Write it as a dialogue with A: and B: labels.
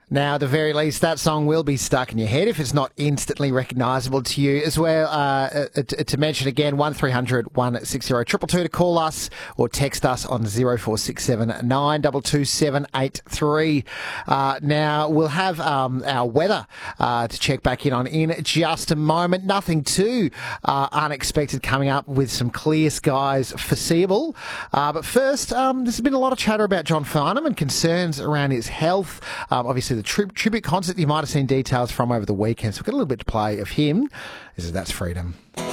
A: Now, at the very least, that song will be stuck in your head if it's not instantly recognisable to you as well. To mention again, 1300 160 222 to call us or text us on 0467 922 783. Now, we'll have our weather to check back in on in just a moment. Nothing too unexpected coming up with some clear skies foreseeable. But first, there's been a lot of chatter about John Farnham and concerns around his health. Obviously, the tribute concert you might have seen details from over the weekend. So we've got a little bit to play of him. That's Freedom.